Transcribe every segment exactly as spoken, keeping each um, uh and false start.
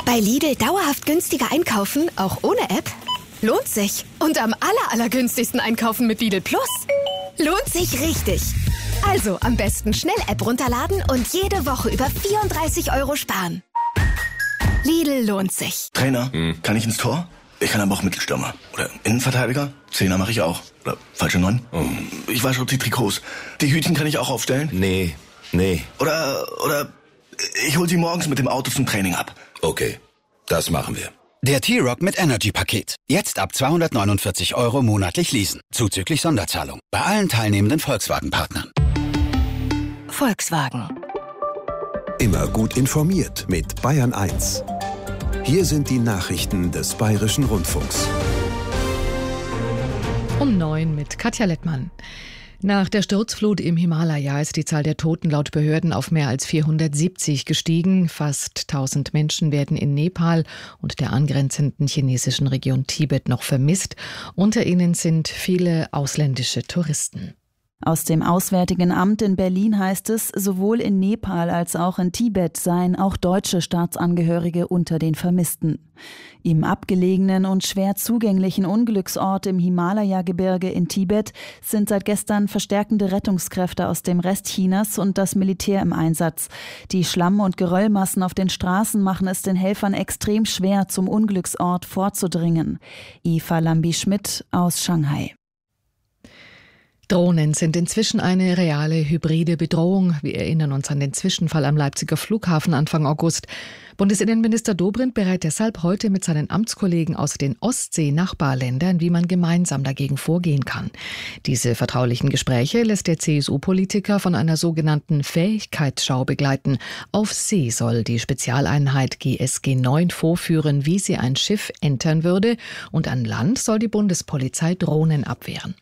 Bei Lidl dauerhaft günstiger einkaufen, auch ohne App? Lohnt sich. Und am aller, allergünstigsten einkaufen mit Lidl Plus? Lohnt sich richtig. Also am besten schnell App runterladen und jede Woche über vierunddreißig Euro sparen. Lidl lohnt sich. Trainer, hm. kann ich ins Tor? Ich kann aber auch Mittelstürmer. Oder Innenverteidiger? Zehner mache ich auch. Oder falsche Neun? Oh. Ich wasche auch die Trikots. Die Hütchen kann ich auch aufstellen? Nee, nee. Oder, oder ich hol sie morgens mit dem Auto zum Training ab. Okay, das machen wir. Der T-Rock mit Energy-Paket. Jetzt ab zweihundertneunundvierzig Euro monatlich leasen. Zuzüglich Sonderzahlung. Bei allen teilnehmenden Volkswagen-Partnern. Volkswagen. Immer gut informiert mit Bayern eins. Hier sind die Nachrichten des Bayerischen Rundfunks. Um neun mit Katja Lettmann. Nach der Sturzflut im Himalaya ist die Zahl der Toten laut Behörden auf mehr als vierhundertsiebzig gestiegen. Fast tausend Menschen werden in Nepal und der angrenzenden chinesischen Region Tibet noch vermisst. Unter ihnen sind viele ausländische Touristen. Aus dem Auswärtigen Amt in Berlin heißt es, sowohl in Nepal als auch in Tibet seien auch deutsche Staatsangehörige unter den Vermissten. Im abgelegenen und schwer zugänglichen Unglücksort im Himalaya-Gebirge in Tibet sind seit gestern verstärkende Rettungskräfte aus dem Rest Chinas und das Militär im Einsatz. Die Schlamm- und Geröllmassen auf den Straßen machen es den Helfern extrem schwer, zum Unglücksort vorzudringen. Eva Lambi-Schmidt aus Shanghai. Drohnen sind inzwischen eine reale hybride Bedrohung. Wir erinnern uns an den Zwischenfall am Leipziger Flughafen Anfang August. Bundesinnenminister Dobrindt berät deshalb heute mit seinen Amtskollegen aus den Ostsee-Nachbarländern, wie man gemeinsam dagegen vorgehen kann. Diese vertraulichen Gespräche lässt der C S U-Politiker von einer sogenannten Fähigkeitsschau begleiten. Auf See soll die Spezialeinheit G S G neun vorführen, wie sie ein Schiff entern würde, und an Land soll die Bundespolizei Drohnen abwehren.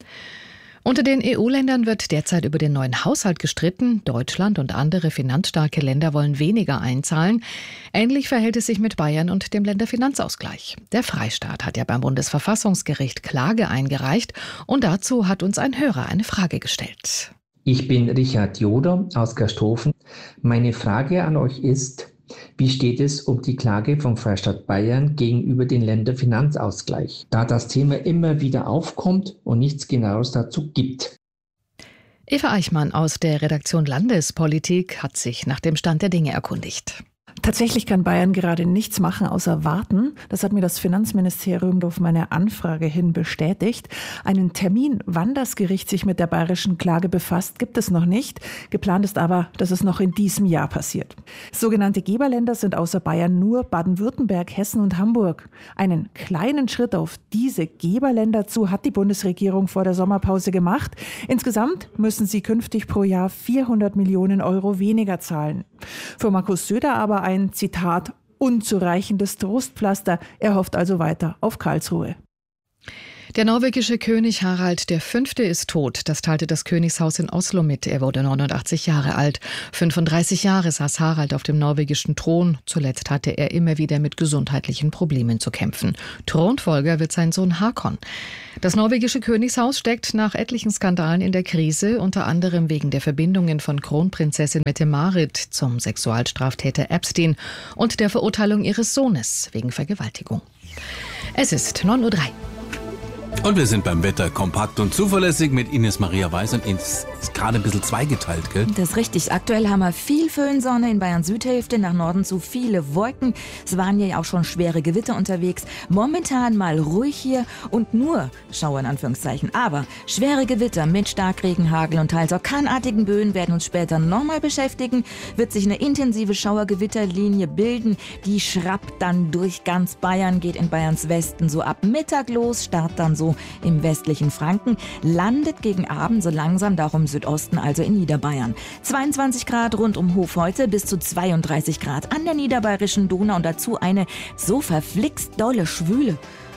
Unter den E U-Ländern wird derzeit über den neuen Haushalt gestritten. Deutschland und andere finanzstarke Länder wollen weniger einzahlen. Ähnlich verhält es sich mit Bayern und dem Länderfinanzausgleich. Der Freistaat hat ja beim Bundesverfassungsgericht Klage eingereicht und dazu hat uns ein Hörer eine Frage gestellt. Ich bin Richard Joder aus Gersthofen. Meine Frage an euch ist: Wie steht es um die Klage vom Freistaat Bayern gegenüber dem Länderfinanzausgleich, da das Thema immer wieder aufkommt und nichts Genaues dazu gibt? Eva Eichmann aus der Redaktion Landespolitik hat sich nach dem Stand der Dinge erkundigt. Tatsächlich kann Bayern gerade nichts machen, außer warten. Das hat mir das Finanzministerium auf meine Anfrage hin bestätigt. Einen Termin, wann das Gericht sich mit der bayerischen Klage befasst, gibt es noch nicht. Geplant ist aber, dass es noch in diesem Jahr passiert. Sogenannte Geberländer sind außer Bayern nur Baden-Württemberg, Hessen und Hamburg. Einen kleinen Schritt auf diese Geberländer zu hat die Bundesregierung vor der Sommerpause gemacht. Insgesamt müssen sie künftig pro Jahr vierhundert Millionen Euro weniger zahlen. Für Markus Söder aber ein, Zitat, unzureichendes Trostpflaster. Er hofft also weiter auf Karlsruhe. Der norwegische König Harald der Fünfte ist tot. Das teilte das Königshaus in Oslo mit. Er wurde neunundachtzig Jahre alt. fünfunddreißig Jahre saß Harald auf dem norwegischen Thron. Zuletzt hatte er immer wieder mit gesundheitlichen Problemen zu kämpfen. Thronfolger wird sein Sohn Hakon. Das norwegische Königshaus steckt nach etlichen Skandalen in der Krise, unter anderem wegen der Verbindungen von Kronprinzessin Mette-Marit zum Sexualstraftäter Epstein und der Verurteilung ihres Sohnes wegen Vergewaltigung. Es ist neun Uhr drei. Und wir sind beim Wetter kompakt und zuverlässig mit Ines Maria Weiß. Und Ines ist gerade ein bisschen zweigeteilt, gell? Das ist richtig. Aktuell haben wir viel Föhnsonne in Bayern Südhälfte, nach Norden zu viele Wolken. Es waren ja auch schon schwere Gewitter unterwegs. Momentan mal ruhig hier und nur Schauer in Anführungszeichen. Aber schwere Gewitter mit Starkregen, Hagel und teils orkanartigen Böen werden uns später nochmal beschäftigen. Wird sich eine intensive Schauergewitterlinie bilden. Die schrappt dann durch ganz Bayern, geht in Bayerns Westen so ab Mittag los, startet dann so im westlichen Franken, landet gegen Abend so langsam darum Südosten, also in Niederbayern. zweiundzwanzig Grad rund um Hof heute, bis zu zweiunddreißig Grad an der niederbayerischen Donau und dazu eine so verflixt dolle Schwüle.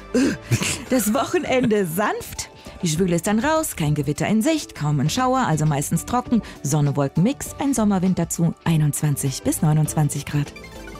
Das Wochenende sanft. Die Schwüle ist dann raus, kein Gewitter in Sicht, kaum ein Schauer, also meistens trocken. Sonne-Wolken-Mix, ein Sommerwind dazu, einundzwanzig bis neunundzwanzig Grad.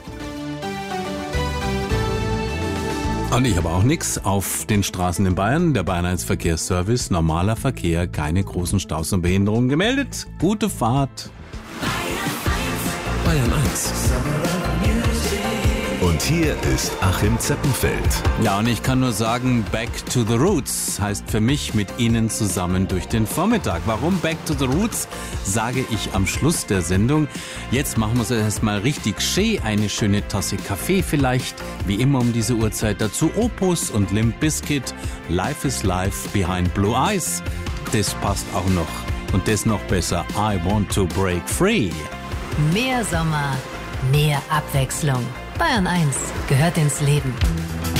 Und ich habe auch nichts auf den Straßen in Bayern. Der Bayern eins Verkehrsservice, normaler Verkehr, keine großen Staus und Behinderungen gemeldet. Gute Fahrt. Bayern eins. Und Hier ist Achim Zeppenfeld. Ja, und ich kann nur sagen, Back to the Roots heißt für mich mit Ihnen zusammen durch den Vormittag. Warum Back to the Roots, sage ich am Schluss der Sendung. Jetzt machen wir es erstmal richtig schön, eine schöne Tasse Kaffee vielleicht, wie immer um diese Uhrzeit. Dazu Opus und Limp Bizkit, Life is Life Behind Blue Eyes. Das passt auch noch. Und das noch besser, I Want to Break Free. Mehr Sommer, mehr Abwechslung. Bayern eins gehört ins Leben.